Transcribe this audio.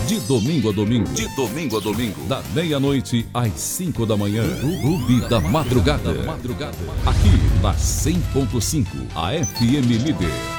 De domingo a domingo. De domingo a domingo. Da meia-noite às 5 da manhã. Clube da Madrugada. Aqui na 100.5, a FM Líder.